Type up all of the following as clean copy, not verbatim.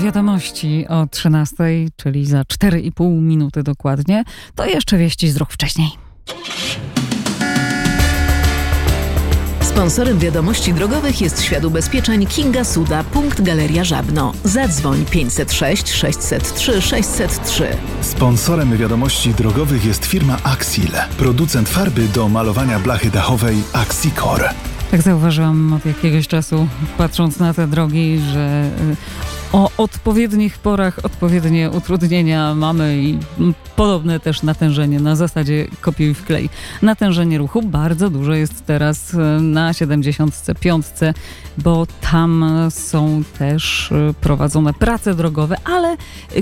Wiadomości o 13:00, czyli za 4,5 minuty dokładnie. To jeszcze wieści z ruchu wcześniej. Sponsorem Wiadomości Drogowych jest Świat Ubezpieczeń Kinga Suda, punkt Galeria Żabno. Zadzwoń 506 603 603. Sponsorem Wiadomości Drogowych jest firma Axil, producent farby do malowania blachy dachowej Axicor. Tak zauważyłam od jakiegoś czasu, patrząc na te drogi, że o odpowiednich porach odpowiednie utrudnienia mamy i podobne też natężenie na zasadzie kopiuj wklej. Natężenie ruchu bardzo duże jest teraz na 75, bo tam są też prowadzone prace drogowe, ale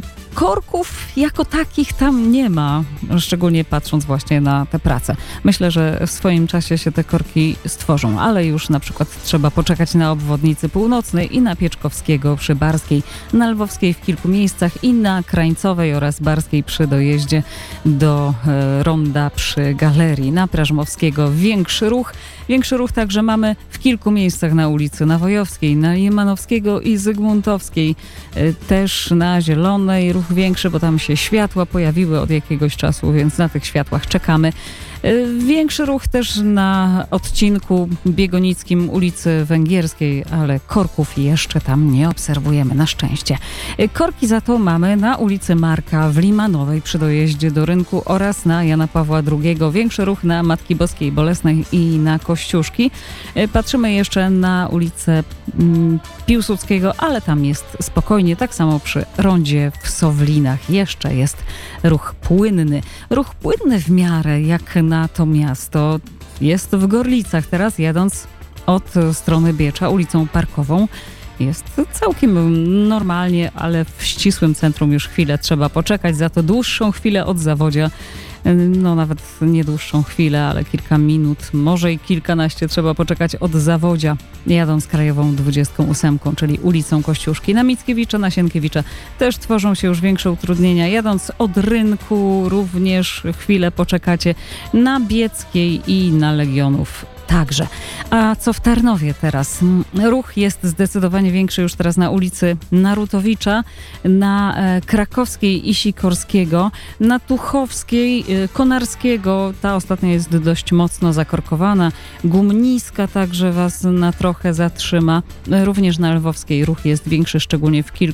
korków jako takich tam nie ma, szczególnie patrząc właśnie na te prace. Myślę, że w swoim czasie się te korki stworzą, ale już na przykład trzeba poczekać na obwodnicy północnej i na Pieczkowskiego przy Barskiej, na Lwowskiej w kilku miejscach i na Krańcowej oraz Barskiej przy dojeździe do ronda przy Galerii. Na Prażmowskiego większy ruch także mamy w kilku miejscach na ulicy Nawojowskiej, na Jemanowskiego i Zygmuntowskiej. Też na Zielonej ruch większy, bo tam się światła pojawiły od jakiegoś czasu, więc na tych światłach czekamy. Większy ruch też na odcinku biegonickim ulicy Węgierskiej, ale korków jeszcze tam nie obserwujemy, na szczęście. Korki za to mamy na ulicy Marka w Limanowej przy dojeździe do rynku oraz na Jana Pawła II. Większy ruch na Matki Boskiej Bolesnej i na Kościuszki. Patrzymy jeszcze na ulicę Piłsudskiego, ale tam jest spokojnie, tak samo przy rondzie w Sowlinach. Jeszcze jest ruch płynny. Ruch płynny w miarę jak na to miasto jest w Gorlicach. Teraz jadąc od strony Biecza ulicą Parkową jest całkiem normalnie, ale w ścisłym centrum już chwilę trzeba poczekać. Za to dłuższą chwilę od Zawodzia, no nawet nie dłuższą chwilę, ale kilka minut, może i kilkanaście trzeba poczekać od Zawodzia, jadąc krajową 28, czyli ulicą Kościuszki. Na Mickiewicza, na Sienkiewicza też tworzą się już większe utrudnienia. Jadąc od rynku również chwilę poczekacie, na Bieckiej i na Legionów także. A co w Tarnowie teraz? Ruch jest zdecydowanie większy już teraz na ulicy Narutowicza, na Krakowskiej i Sikorskiego, na Tuchowskiej, Konarskiego. Ta ostatnia jest dość mocno zakorkowana. Gumniska także was na trochę zatrzyma. Również na Lwowskiej ruch jest większy, szczególnie w kilku